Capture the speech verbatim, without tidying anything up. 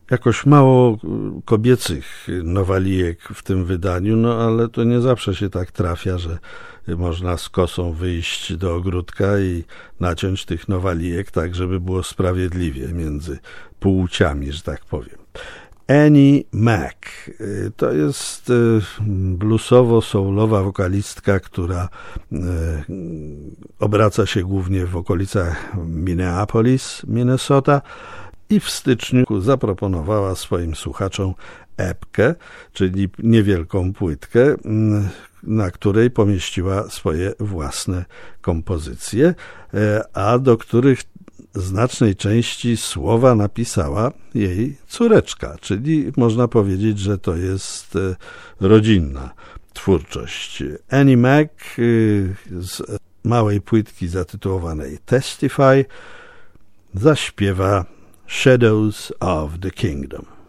Jakoś mało kobiecych nowalijek w tym wydaniu, no ale to nie zawsze się tak trafia, że można z kosą wyjść do ogródka i naciąć tych nowalijek tak, żeby było sprawiedliwie między płciami, że tak powiem. Annie Mac to jest bluesowo-soulowa wokalistka, która obraca się głównie w okolicach Minneapolis, Minnesota, i w styczniu zaproponowała swoim słuchaczom epkę, czyli niewielką płytkę, na której pomieściła swoje własne kompozycje, a do których znacznej części słowa napisała jej córeczka, czyli można powiedzieć, że to jest rodzinna twórczość. Annie Mac z małej płytki zatytułowanej Testify zaśpiewa Shadows of the Kingdom.